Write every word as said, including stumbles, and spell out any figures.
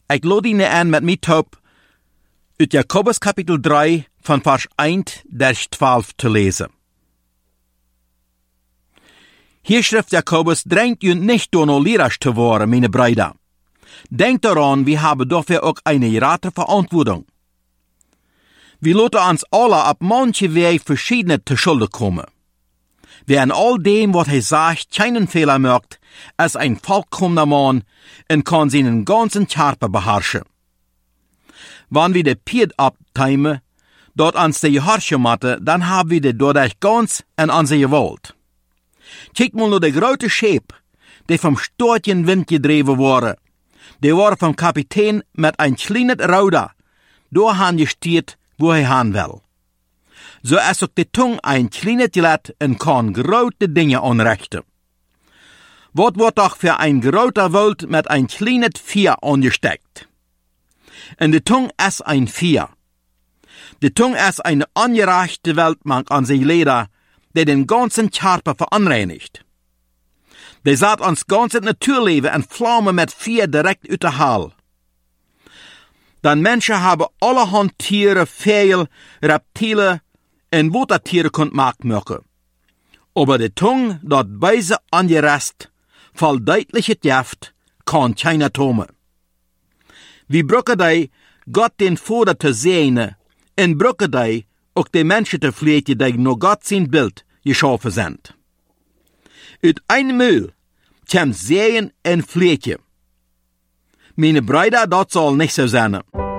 Ik lood die aan met mij top uit Jakobus kapitel drie van vers één tot twaalf te lezen. Hier schrijft Jakobus, drängt u nicht door no leeraars te worden, meine Brüder. Denkt daran, wir haben dafür auch eine große Verantwortung. Wir lassen uns alle op manche Weg verschiedene te schulden kommen. Wer in all dem, was hij sagt, keinen Fehler macht, ist ein vollkommener Mann und kann seinen ganzen Körper beherrschen. Wenn wir de Pied abteimen, dort uns de Gehorchen machen, dann haben wir de dadurch ganz in onze Gewalt. Kijk mal naar de grote scheep, die vom storchen Wind gedreven worden. Die waren vom Kapitein met een kleines Ruder doorhaan gesteerd, wo hij gaan wil. So is ook de tong een kleines Glet en kan grote dingen aanrichten. Wat wordt toch voor een groter Welt met een kleines Vier angesteckt? En de tong is een Vier. De tong is een ongerechte Weltmank aan zijn leder, die den ganzen Körper veranreinigt. Die zat ons ganze Naturleben en Flamme met Vier direkt uit de haal. Dan mensen hebben allerhand Tiere, Vögel, Reptielen en Watertiere kunt maken. Aber de tong dat beise angerest, valt duidelijk het jaft, kan keiner tome. Wie brukken die Gott den Vader te zien, en brukken die ook de mensen te vleetje die naar God zijn beeld geschaffen zijn. Uit een muil komt zeeën en vleetje. Meine Brüder, dat zal niet zo zijn.